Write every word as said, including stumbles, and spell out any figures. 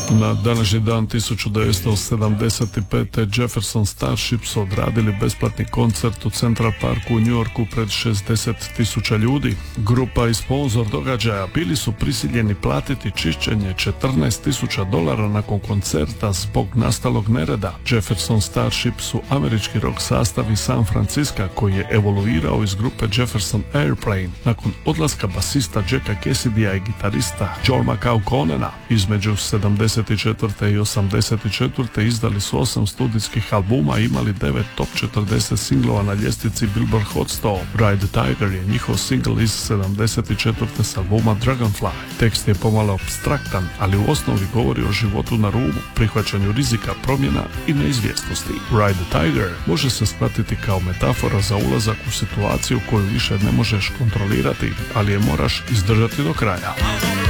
Na današnji dan tisuću devetsto sedamdeset pete. Jefferson Starship su odradili besplatni koncert u Central Parku u New Yorku pred šezdeset tisuća ljudi. Grupa i sponzor događaja bili su prisiljeni platiti čišćenje četrnaest tisuća dolara nakon koncerta zbog nastalog nereda. Jefferson Starship su američki rock sastav iz San Francisca koji je evoluirao iz grupe Jefferson Airplane nakon odlaska basista Jacka Cassidya i gitarista John McCaulconena. Između sedamdeset četvrte i osamdeset četvrte izdali su osam studijskih albuma i imali devet top četrdeset singlova na ljestvici Billboard Hot sto. Ride the Tiger je njihov singl iz sedamdeset četvrte s albuma Dragonfly. Tekst je pomalo apstraktan, ali u osnovi govori o životu na rubu, prihvaćanju rizika, promjena i neizvjesnosti. Ride the Tiger može se shvatiti kao metafora za ulazak u situaciju koju više ne možeš kontrolirati, ali je moraš izdržati do kraja.